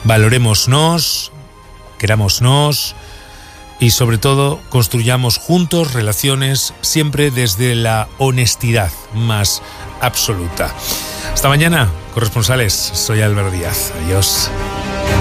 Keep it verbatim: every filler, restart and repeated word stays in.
Valorémonos, querámonos y sobre todo construyamos juntos relaciones siempre desde la honestidad más absoluta. Hasta mañana, corresponsales. Soy Álvaro Díaz. Adiós.